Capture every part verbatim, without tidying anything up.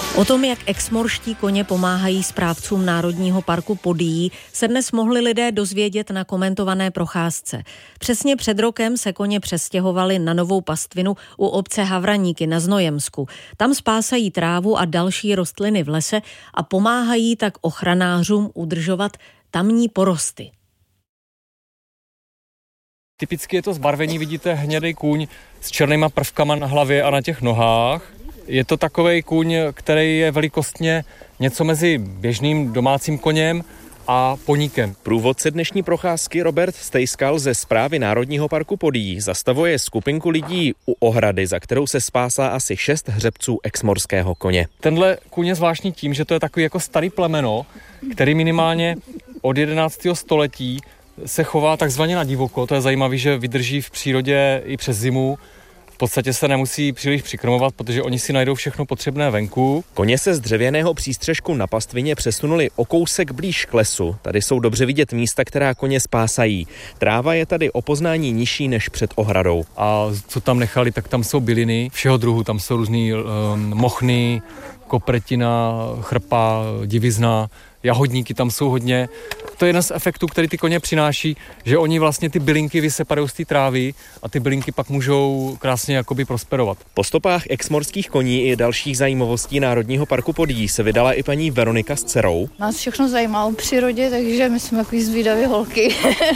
O tom, jak exmorští koně pomáhají správcům Národního parku Podyjí, se dnes mohli lidé dozvědět na komentované procházce. Přesně před rokem se koně přestěhovali na novou pastvinu u obce Havraníky na Znojemsku. Tam spásají trávu a další rostliny v lese a pomáhají tak ochranářům udržovat tamní porosty. Typicky je to zbarvení, vidíte hnědý kůň s černýma prvkama na hlavě a na těch nohách. Je to takovej kůň, který je velikostně něco mezi běžným domácím koněm a poníkem. Průvodce dnešní procházky Robert Stejskal ze Správy Národního parku Podyjí zastavuje skupinku lidí u ohrady, za kterou se spásá asi šest hřebců exmorského koně. Tenhle kůň je zvláštní tím, že to je takový jako starý plemeno, který minimálně od jedenáctého století se chová takzvaně na divoko. To je zajímavé, že vydrží v přírodě i přes zimu. V podstatě se nemusí příliš přikrmovat, protože oni si najdou všechno potřebné venku. Koně se z dřevěného přístřešku na pastvině přesunuli o kousek blíž k lesu. Tady jsou dobře vidět místa, která koně spásají. Tráva je tady o poznání nižší než před ohradou. A co tam nechali, tak tam jsou byliny všeho druhu. Tam jsou různý um, mochny, kopretina, chrpa, divizna, jahodníky tam jsou hodně. To je jeden z efektů, který ty koně přináší, že oni vlastně ty bylinky vyseparují z té trávy a ty bylinky pak můžou krásně jakoby prosperovat. Po stopách exmorských koní i dalších zajímavostí Národního parku Podyjí se vydala i paní Veronika s dcerou. Nás všechno zajímá o přírodě, takže my jsme takový zvídaví holky.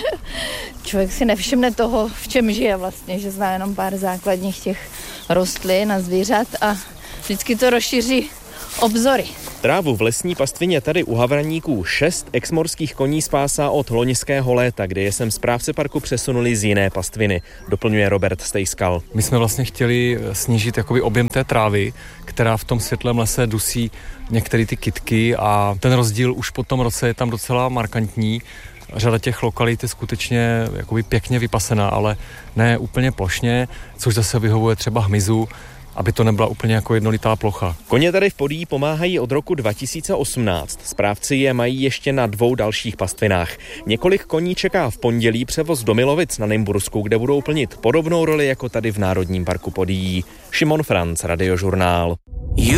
Člověk si nevšimne toho, v čem žije vlastně, že zná jenom pár základních těch rostlin a zvířat a vždycky to rozšíří obzory. Trávu v lesní pastvině tady u Havraníků šest exmorských koní spásá od loňského léta, kdy je sem správce parku přesunuli z jiné pastviny, doplňuje Robert Stejskal. My jsme vlastně chtěli snížit jakoby objem té trávy, která v tom světlém lese dusí některé ty kytky a ten rozdíl už po tom roce je tam docela markantní. Řada těch lokalit je skutečně jakoby pěkně vypasená, ale ne úplně plošně, což zase vyhovuje třeba hmyzu, aby to nebyla úplně jako jednolitá plocha. Koně tady v Podyjí pomáhají od roku dva tisíce osmnáct. Správci je mají ještě na dvou dalších pastvinách. Několik koní čeká v pondělí převoz do Milovic na Nymbursku, kde budou plnit podobnou roli jako tady v Národním parku Podyjí. Šimon Franc, Radiožurnál.